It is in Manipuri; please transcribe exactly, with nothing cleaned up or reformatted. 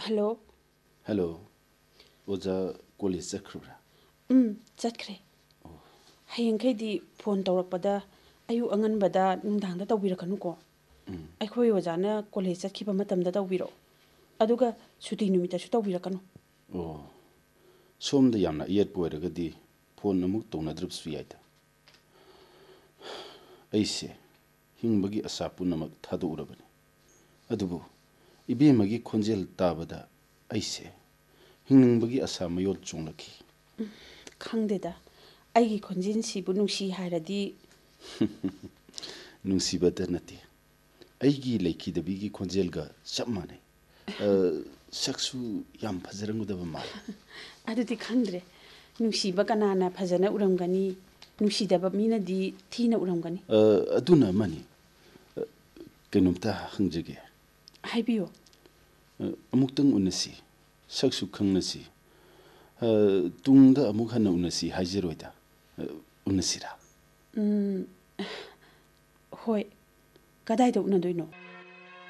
Hello. Hello. Oja college chakhrubra. Um, chatkre. Hayengkhaidi phone tawrakpada ayu anganbada nungdangda tawbirakanu ko. Aikhoi ojana college chatkhiba matamda tawbiro. Aduga suti numita su tawbirakanu. Oh. Somda yamna iyat poiragadi phone namuk tonadrup suyaida. Aise hingbagi asa punamak thadu urabani. Adubu ibemagi khonjel tabada aise hingbagi asa mayol chonglaki. Khangdeda aigi khonjin sibu nungsi hairadi nungsibata nati. Aigi laikidabigi khonjelga chap manai. Saksu yam phajarangudaba mal. Adudi khangdre nungsiba kanana phajana uramgani nungsidaba mina di thina uramgani. Aduna mani kenumta hangjage. Haibiyo. Amuktang unasi saksu khangnasi tungda amuk hana unasi hajiroida unasira. Um hoi kadai da unadoino.